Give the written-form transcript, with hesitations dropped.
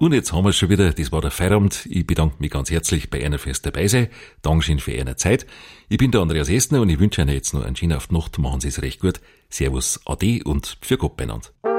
Und jetzt haben wir schon wieder, das war der Feierabend. Ich bedanke mich ganz herzlich bei Ihnen fürs Dabeisein. Dankeschön für Ihre Zeit. Ich bin der Andreas Estner und ich wünsche Ihnen jetzt noch einen schönen Nacht. Machen Sie es recht gut. Servus, Ade und für Gott beieinander.